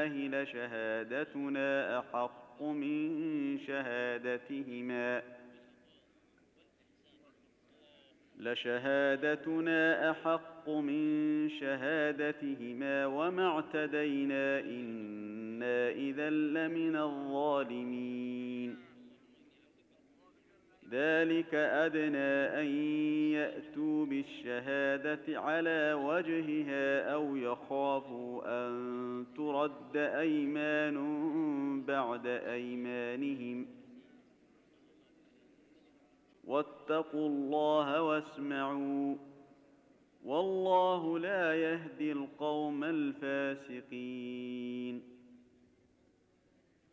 الله لشهادتنا أحق من شهادتهما وما اعتدينا إنا إذا لمن الظالمين. ذلك أدنى أن يأتوا بالشهادة على وجهها أو يخافوا أن ترد أيمان بعد أيمانهم. واتقوا الله واسمعوا، والله لا يهدي القوم الفاسقين.